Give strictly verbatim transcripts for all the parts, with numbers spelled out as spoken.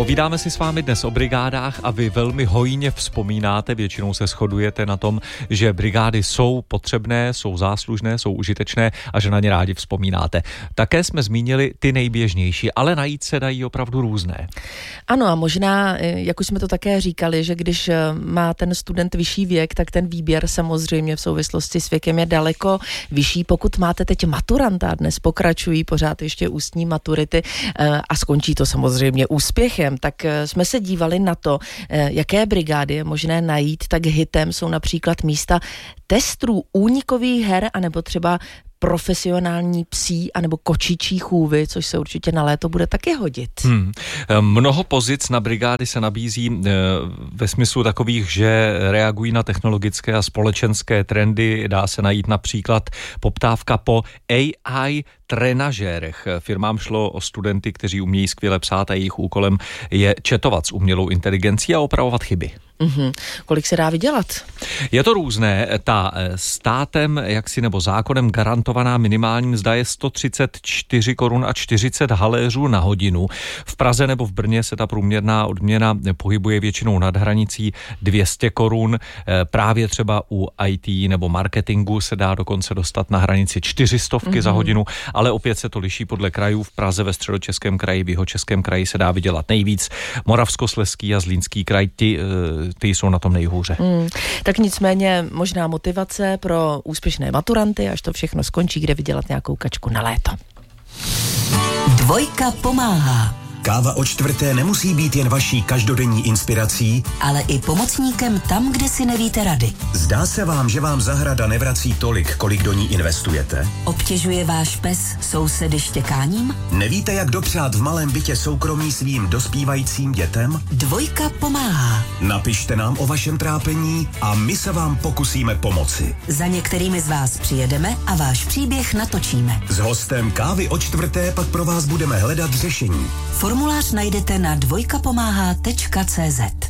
Povídáme si s vámi dnes o brigádách a vy velmi hojně vzpomínáte, většinou se shodujete na tom, že brigády jsou potřebné, jsou záslužné, jsou užitečné a že na ně rádi vzpomínáte. Také jsme zmínili ty nejběžnější, ale najít se dají opravdu různé. Ano a možná, jak už jsme to také říkali, že když má ten student vyšší věk, tak ten výběr samozřejmě v souvislosti s věkem je daleko vyšší. Pokud máte teď maturanta, dnes pokračují pořád ještě ústní maturity a skončí to samozřejmě úspěchem, tak jsme se dívali na to, jaké brigády je možné najít, tak hitem jsou například místa testrů únikových her, anebo třeba profesionální psí anebo kočičí chůvy, což se určitě na léto bude taky hodit. Hmm. Mnoho pozic na brigády se nabízí e, ve smyslu takových, že reagují na technologické a společenské trendy. Dá se najít například poptávka po A I trenažérech. Firmám šlo o studenty, kteří umějí skvěle psát a jejich úkolem je četovat s umělou inteligencí a opravovat chyby. Mm-hmm. Kolik se dá vydělat? Je to různé. Ta státem jaksi nebo zákonem garantovaná minimální mzda je sto třicet čtyři korun a čtyřicet haléřů na hodinu. V Praze nebo v Brně se ta průměrná odměna pohybuje většinou nad hranicí dvě stě korun. Právě třeba u I T nebo marketingu se dá dokonce dostat na hranici čtyři stovky mm-hmm. za hodinu, ale opět se to liší podle krajů. V Praze, ve Středočeském kraji, v Jihočeském kraji se dá vydělat nejvíc. Moravskoslezský a Zlínský kraj, ty, ty jsou na tom nejhůře. Mm, tak nicméně možná motivace pro úspěšné maturanty, až to všechno skončí, kde vydělat nějakou kačku na léto. Dvojka pomáhá. Káva o čtvrté nemusí být jen vaší každodenní inspirací, ale i pomocníkem tam, kde si nevíte rady. Zdá se vám, že vám zahrada nevrací tolik, kolik do ní investujete? Obtěžuje váš pes sousedy štěkáním? Nevíte, jak dopřát v malém bytě soukromí svým dospívajícím dětem? Dvojka pomáhá. Napište nám o vašem trápení a my se vám pokusíme pomoci. Za některými z vás přijedeme a váš příběh natočíme. S hostem Kávy o čtvrté pak pro vás budeme hledat řešení. Formulář najdete na dvojkapomáhá tečka cé zet.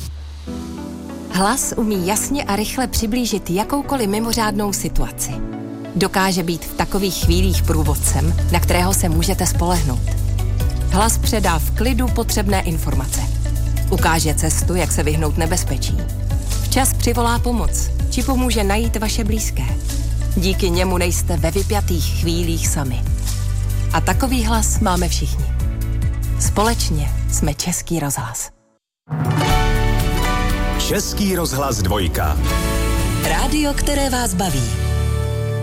Hlas umí jasně a rychle přiblížit jakoukoliv mimořádnou situaci. Dokáže být v takových chvílích průvodcem, na kterého se můžete spolehnout. Hlas předá v klidu potřebné informace. Ukáže cestu, jak se vyhnout nebezpečí. Včas přivolá pomoc, či pomůže najít vaše blízké. Díky němu nejste ve vypjatých chvílích sami. A takový hlas máme všichni. Společně jsme Český rozhlas. Český rozhlas dvojka. Rádio, které vás baví.